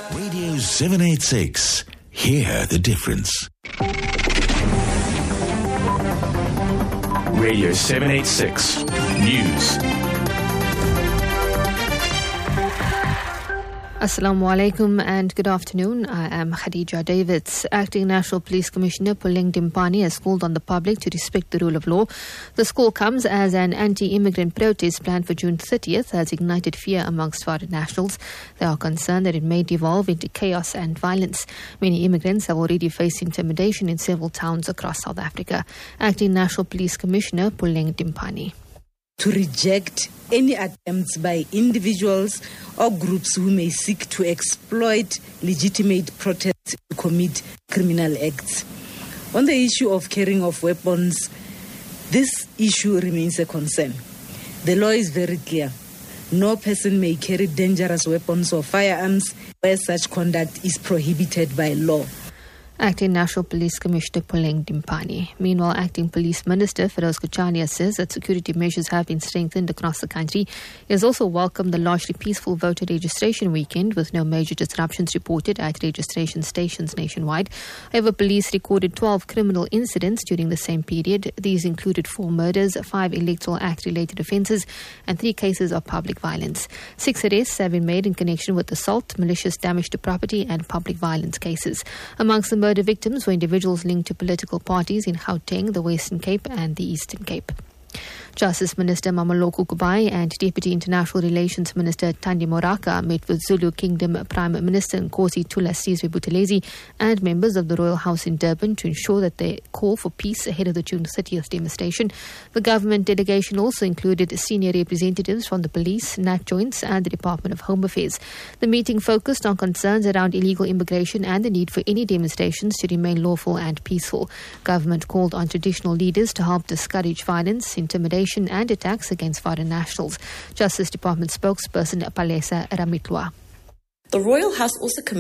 Radio 786. Hear the difference. Radio 786 News. Assalamu alaikum and good afternoon. I am Khadija Davids. Acting National Police Commissioner Puleng Dimpani has called on the public to respect the rule of law. The call comes as an anti-immigrant protest planned for June 30th has ignited fear amongst foreign nationals. They are concerned that it may devolve into chaos and violence. Many immigrants have already faced intimidation in several towns across South Africa. Acting National Police Commissioner Puleng Dimpani. To reject any attempts by individuals or groups who may seek to exploit legitimate protests to commit criminal acts. On the issue of carrying of weapons, this issue remains a concern. The law is very clear. No person may carry dangerous weapons or firearms where such conduct is prohibited by law. Acting National Police Commissioner Puleng Dimpani. Meanwhile, Acting Police Minister Feroz Kachania says that security measures have been strengthened across the country. He has also welcomed the largely peaceful voter registration weekend with no major disruptions reported at registration stations nationwide. However, police recorded 12 criminal incidents during the same period. These included 4 murders, 5 Electoral Act-related offences and 3 cases of public violence. 6 arrests have been made in connection with assault, malicious damage to property and public violence cases. Amongst the murder victims were individuals linked to political parties in Gauteng, the Western Cape and the Eastern Cape. Justice Minister Mameloko Kubai and Deputy International Relations Minister Thandi Moraka met with Zulu Kingdom Prime Minister Nkosi Thulasizwe Buthelezi and members of the Royal House in Durban to ensure that they call for peace ahead of the June 30th demonstration. The government delegation also included senior representatives from the police, Nat Joints and the Department of Home Affairs. The meeting focused on concerns around illegal immigration and the need for any demonstrations to remain lawful and peaceful. Government called on traditional leaders to help discourage violence, intimidation and attacks against foreign nationals. Justice Department spokesperson Palesa Ramitlwa. The Royal House also